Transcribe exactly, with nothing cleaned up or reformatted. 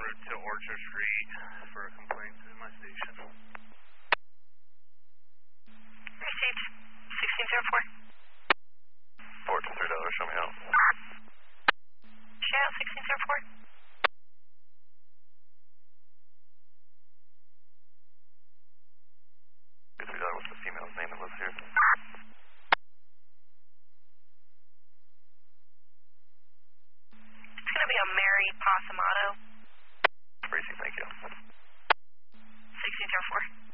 route to Orchard Street for a complaint to my station. Received. sixteen zero four. Four to three dollars, show me out. Show out sixteen zero four. three dollars, what's the female's name that lives here? It's going to be a Mary Pasamato. Tracy, thank you. sixteen zero four.